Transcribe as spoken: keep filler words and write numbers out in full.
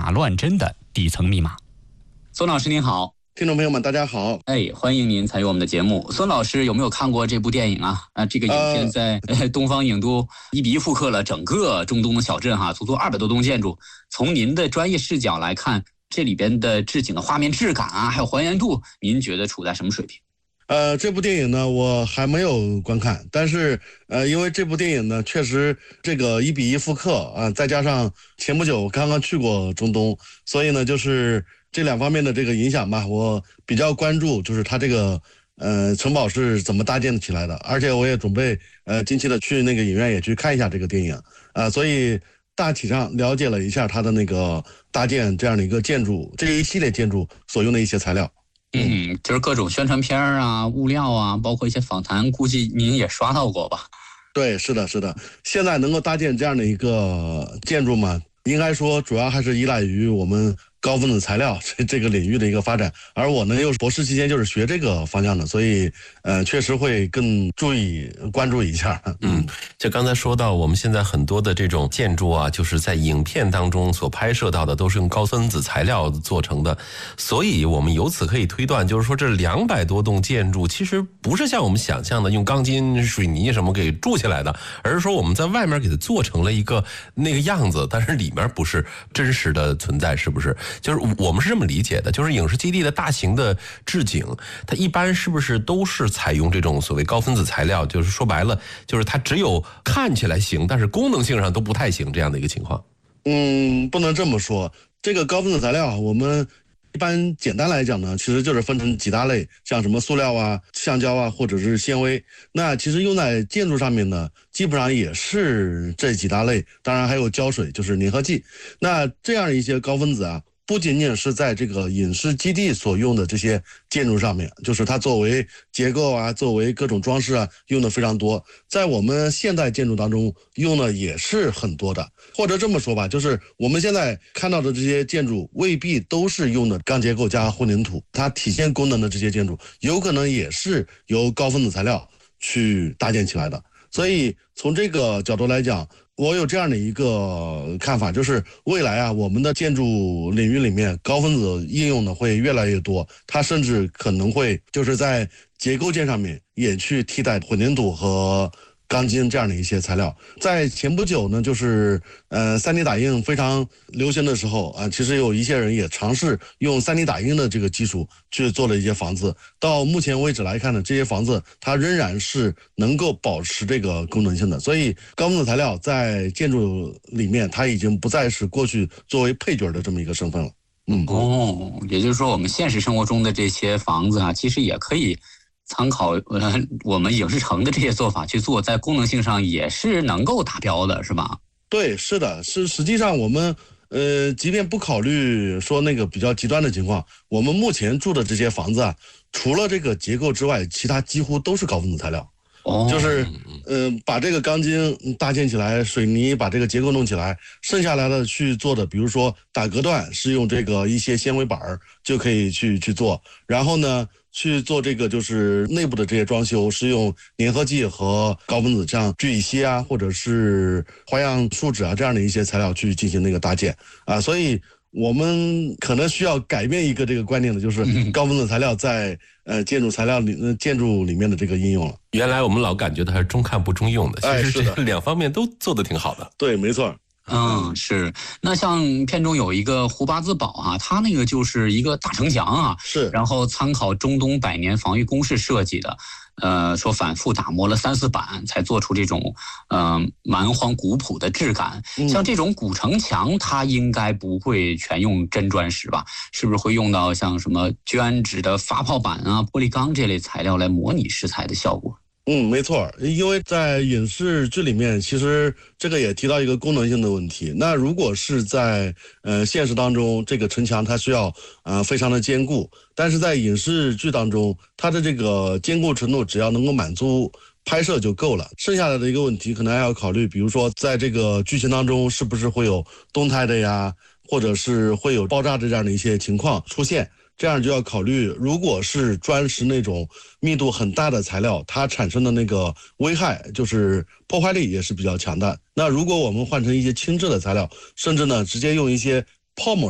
打乱真的底层密码。 孙老师您好。 听众朋友们大家好， 哎，欢迎您参与我们的节目。孙老师有没有看过这部电影啊？啊，这个影片在、呃、东方影都一比一复刻了整个中东的小镇哈，足足二百多栋建筑。从您的专业视角来看，这里边的置景的画面质感啊，还有还原度，您觉得处在什么水平？ 呃，这部电影呢，我还没有观看，但是呃，因为这部电影呢，确实这个一比一复刻啊、呃，再加上前不久刚刚去过中东，所以呢，就是这两方面的这个影响吧，我比较关注，就是它这个呃城堡是怎么搭建起来的，而且我也准备呃近期的去那个影院也去看一下这个电影啊、呃，所以大体上了解了一下它的那个搭建这样的一个建筑，这一系列建筑所用的一些材料。 嗯，就是各种宣传片啊、物料啊，包括一些访谈，估计您也刷到过吧？ 对，是的，是的。现在能够搭建这样的一个建筑嘛，应该说主要还是依赖于我们高分子材料这这个领域的一个发展，而我呢又是博士期间就是学这个方向的，所以呃确实会更注意关注一下。 嗯，就刚才说到我们现在很多的这种建筑啊，就是在影片当中所拍摄到的都是用高分子材料做成的，所以我们由此可以推断，就是说这两百多栋建筑其实不是像我们想象的用钢筋水泥什么给筑起来的，而是说我们在外面给它做成了一个那个样子，但是里面不是真实的存在，是不是？就是我们是这么理解的，就是影视基地的大型的置景，它一般是不是都是采用这种所谓高分子材料，就是说白了就是它只有看起来行，但是功能性上都不太行这样的一个情况？ 嗯，不能这么说，这个高分子材料我们一般简单来讲呢，其实就是分成几大类，像什么塑料啊、橡胶啊，或者是纤维。那其实用在建筑上面呢，基本上也是这几大类，当然还有胶水，就是粘合剂。那这样一些高分子啊，不仅仅是在这个影视基地所用的这些建筑上面，就是它作为结构啊，作为各种装饰啊，用的非常多。在我们现代建筑当中用的也是很多的，或者这么说吧，就是我们现在看到的这些建筑未必都是用的钢结构加混凝土，它体现功能的这些建筑有可能也是由高分子材料去搭建起来的。所以从这个角度来讲，我有这样的一个看法，就是未来啊，我们的建筑领域里面高分子应用呢会越来越多，它甚至可能会就是在结构件上面也去替代混凝土和钢筋这样的一些材料。在前不久呢，就是呃 三 D 打印非常流行的时候啊，其实有一些人也尝试用 三 D 打印的这个技术去做了一些房子。到目前为止来看呢，这些房子它仍然是能够保持这个功能性的。所以高分子材料在建筑里面，它已经不再是过去作为配角的这么一个身份了。嗯， 哦，也就是说我们现实生活中的这些房子啊，其实也可以参考呃我们影视城的这些做法去做，在功能性上也是能够达标的，是吧？ 对，是的，是实际上我们呃，即便不考虑说那个比较极端的情况，我们目前住的这些房子啊，除了这个结构之外，其他几乎都是高分子材料。 哦， 就是嗯、呃，把这个钢筋搭建起来，水泥把这个结构弄起来，剩下来的去做的，比如说打隔断是用这个一些纤维板就可以去去做，然后呢去做这个就是内部的这些装修是用粘合剂和高分子像聚乙烯啊或者是花样树脂啊这样的一些材料去进行那个搭建啊，所以我们可能需要改变一个这个观念的，就是高分子材料在呃建筑材料里、呃、建筑里面的这个应用了。 原来我们老感觉它是中看不中用的， 哎， 其实这两方面都做得挺好的。 对，没错。 嗯，是。那像片中有一个胡巴兹堡啊，它那个就是一个大城墙啊， 是， 然后参考中东百年防御工事设计的，呃，说反复打磨了三四版才做出这种呃蛮荒古朴的质感。 嗯、 像这种古城墙，它应该不会全用真砖石吧？是不是会用到像什么绢纸的发泡板啊、玻璃钢这类材料来模拟石材的效果？ 嗯，没错，因为在影视剧里面，其实这个也提到一个功能性的问题。那如果是在呃现实当中，这个城墙它需要呃非常的坚固，但是在影视剧当中，它的这个坚固程度只要能够满足拍摄就够了。剩下来的一个问题，可能还要考虑，比如说在这个剧情当中，是不是会有动态的呀，或者是会有爆炸的这样的一些情况出现。这样就要考虑，如果是砖石那种密度很大的材料，它产生的那个危害，就是破坏力也是比较强的。那如果我们换成一些轻质的材料，甚至呢直接用一些泡沫